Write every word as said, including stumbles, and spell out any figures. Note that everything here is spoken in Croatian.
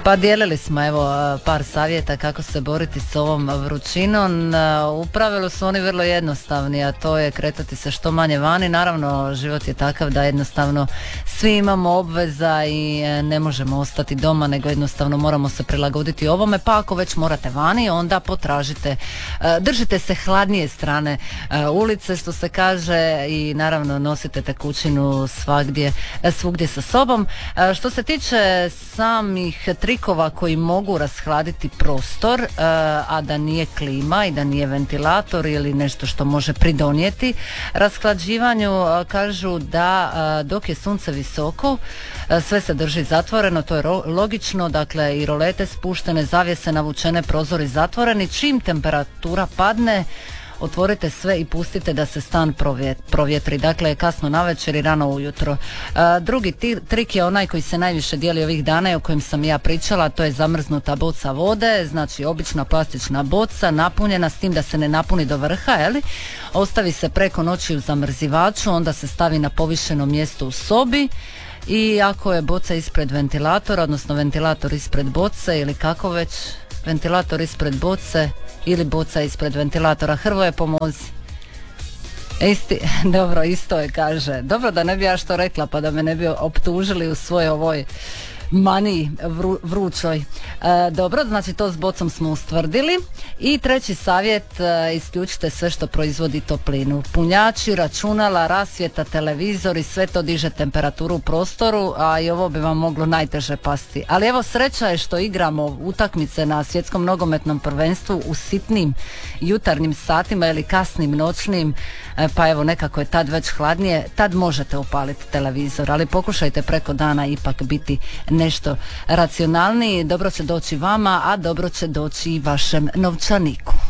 Pa dijelili smo evo par savjeta kako se boriti s ovom vrućinom. U pravilu su oni vrlo jednostavni, a to je kretati se što manje vani. Naravno, život je takav da jednostavno svi imamo obveza i ne možemo ostati doma, nego jednostavno moramo se prilagoditi ovome. Pa ako već morate vani, onda potražite, držite se hladnije strane ulice, što se kaže, i naravno nosite tekućinu svagdje, svugdje sa sobom. Što se tiče samih trikova koji mogu rashladiti prostor, a da nije klima i da nije ventilator ili nešto što može pridonijeti rashlađivanju, kažu da dok je sunce visoko sve se drži zatvoreno, to je logično, dakle i rolete spuštene, zavjese navučene, prozori zatvoreni. Čim temperatura padne, otvorite sve i pustite da se stan provjetri, dakle kasno navečer i rano ujutro. E, drugi ti, trik je onaj koji se najviše dijeli ovih dana i o kojem sam ja pričala, to je zamrznuta boca vode, znači obična plastična boca napunjena, s tim da se ne napuni do vrha, jeli? Ostavi se preko noći u zamrzivaču, onda se stavi na povišeno mjesto u sobi. I ako je boca ispred ventilatora, odnosno ventilator ispred boce ili kako već, ventilator ispred boce ili boca ispred ventilatora. Hrvoje, pomozi. Isti, dobro, isto je, kaže. Dobro, da ne bi ja što rekla, pa da me ne bi optužili u svojoj ovoj maniji vru, vrućoj. E, dobro, znači to s bocom smo ustvrdili. I treći savjet, e, isključite sve što proizvodi toplinu. Punjači, računala, rasvjeta, televizori, sve to diže temperaturu u prostoru, a i ovo bi vam moglo najteže pasti. Ali evo, sreća je što igramo utakmice na svjetskom nogometnom prvenstvu u sitnim jutarnjim satima ili kasnim noćnim, e, pa evo nekako je tad već hladnije, tad možete upaliti televizor, ali pokušajte preko dana ipak biti nešto racionalniji. Dobro će doći vama, a dobro će doći i vašem novčaniku.